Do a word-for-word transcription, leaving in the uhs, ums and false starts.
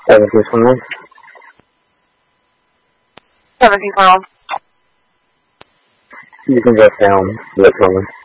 Seventeen twenty-one. Seventeen twelve. You can go down, look for me.